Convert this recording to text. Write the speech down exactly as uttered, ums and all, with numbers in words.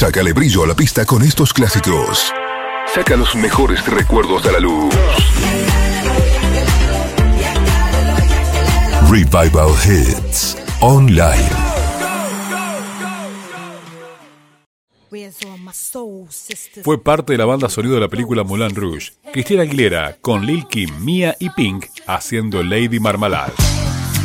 Sácale brillo a la pista con estos clásicos. Saca los mejores recuerdos a la luz. Revival Hits Online. Fue parte de la banda sonido de la película Moulin Rouge. Christina Aguilera con Lil Kim, Mia y Pink haciendo Lady Marmalade.